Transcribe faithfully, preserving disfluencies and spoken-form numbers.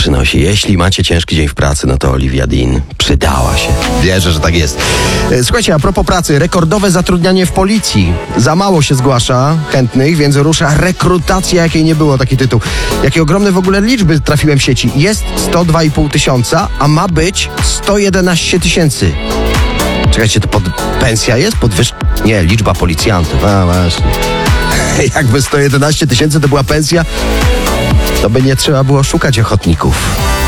przynosi. Jeśli macie ciężki dzień w pracy, no to Olivia Dean przydała się. Wierzę, że tak jest. Słuchajcie, a propos pracy, rekordowe zatrudnianie w policji. Za mało się zgłasza chętnych, więc rusza rekrutacja, jakiej nie było, taki tytuł. Jakie ogromne w ogóle liczby trafiłem w sieci. Jest sto dwa i pół tysiąca, a ma być sto jedenaście tysięcy. Czekajcie, to pod... pensja jest? Podwyżka? Nie, liczba policjantów. A właśnie. Jakby sto jedenaście tysięcy to była pensja, to by nie trzeba było szukać ochotników.